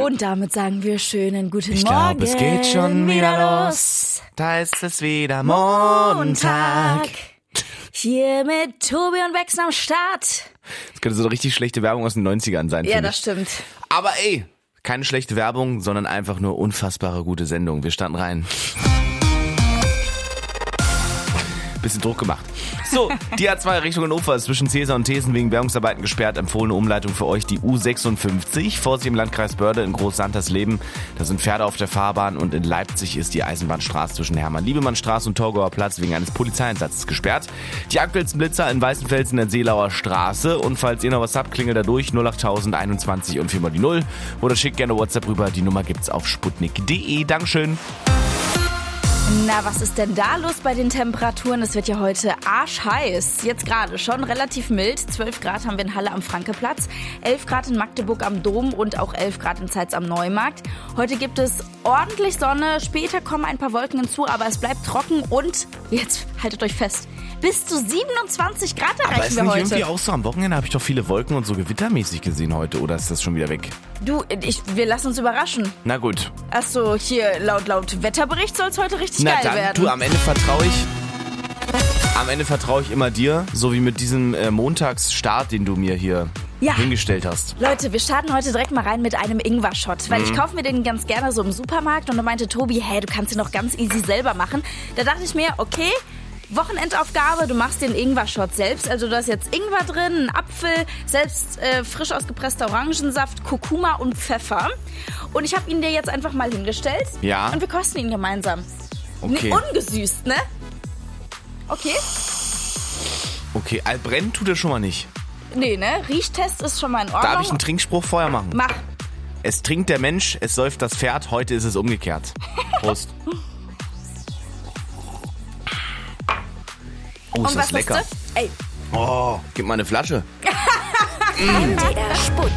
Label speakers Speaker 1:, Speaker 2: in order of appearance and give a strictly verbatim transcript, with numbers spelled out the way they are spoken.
Speaker 1: Und damit sagen wir schönen guten
Speaker 2: Ich
Speaker 1: Morgen.
Speaker 2: glaube, es geht schon wieder los. Da ist es wieder Montag.
Speaker 1: Hier mit Tobi und Bex am Start.
Speaker 2: Das könnte so eine richtig schlechte Werbung aus den neunzigern sein.
Speaker 1: Ja,
Speaker 2: finde
Speaker 1: das
Speaker 2: ich.
Speaker 1: stimmt.
Speaker 2: Aber ey, keine schlechte Werbung, sondern einfach nur unfassbare gute Sendung. Wir starten rein. Bisschen Druck gemacht. So, die A zwei Richtung Hannover ist zwischen Cäsar und Thesen wegen Bergungsarbeiten gesperrt. Empfohlene Umleitung für euch die U sechsundfünfzig. Vorsicht im Landkreis Börde in Groß-Santersleben. Da sind Pferde auf der Fahrbahn und in Leipzig ist die Eisenbahnstraße zwischen Hermann-Liebemann-Straße und Torgauer Platz wegen eines Polizeieinsatzes gesperrt. Die aktuellsten Blitzer in Weißenfels in der Seelauer Straße. Und falls ihr noch was habt, klingelt da durch null achttausend einundzwanzig und viermal die Null. Oder schickt gerne WhatsApp rüber. Die Nummer gibt's auf sputnik punkt de. Dankeschön.
Speaker 1: Na, was ist denn da los bei den Temperaturen? Es wird ja heute arschheiß. Jetzt gerade schon relativ mild. zwölf Grad haben wir in Halle am Frankeplatz, elf Grad in Magdeburg am Dom und auch elf Grad in Zeitz am Neumarkt. Heute gibt es ordentlich Sonne, später kommen ein paar Wolken hinzu, aber es bleibt trocken und, jetzt haltet euch fest, bis zu siebenundzwanzig Grad erreichen
Speaker 2: Aber ist
Speaker 1: wir
Speaker 2: nicht
Speaker 1: heute.
Speaker 2: irgendwie auch so am Wochenende, habe ich doch viele Wolken und so gewittermäßig gesehen heute, oder ist das schon wieder weg?
Speaker 1: Du, ich, wir lassen uns überraschen.
Speaker 2: Na gut.
Speaker 1: Achso, hier laut laut Wetterbericht soll es heute richtig
Speaker 2: Na
Speaker 1: geil
Speaker 2: dann,
Speaker 1: werden.
Speaker 2: du, am Ende vertraue ich am Ende vertraue ich immer dir, so wie mit diesem äh, Montagsstart, den du mir hier
Speaker 1: Ja.
Speaker 2: hingestellt hast.
Speaker 1: Leute, wir starten heute direkt mal rein mit einem Ingwer-Shot, weil
Speaker 2: Mhm.
Speaker 1: ich kaufe mir den ganz gerne so im Supermarkt und da meinte Tobi, hey, du kannst ihn doch ganz easy selber machen. Da dachte ich mir, okay, Wochenendaufgabe, du machst den Ingwer-Shot selbst. Also da ist jetzt Ingwer drin, ein Apfel, selbst äh, frisch ausgepresster Orangensaft, Kurkuma und Pfeffer. Und ich habe ihn dir jetzt einfach mal hingestellt.
Speaker 2: Ja.
Speaker 1: Und wir kosten ihn gemeinsam.
Speaker 2: Okay.
Speaker 1: Nee, ungesüßt, ne? Okay?
Speaker 2: Okay, altbrennen tut er schon mal nicht.
Speaker 1: Nee, ne? Riechtest ist schon mal in Ordnung.
Speaker 2: Darf ich einen Trinkspruch vorher machen?
Speaker 1: Mach.
Speaker 2: Es trinkt der Mensch, es säuft das Pferd, heute ist es umgekehrt. Prost. Oh, ist
Speaker 1: Und
Speaker 2: das
Speaker 1: was
Speaker 2: lecker.
Speaker 1: ist das? Ey.
Speaker 2: Oh, gib mal eine Flasche.
Speaker 3: Entweder Sput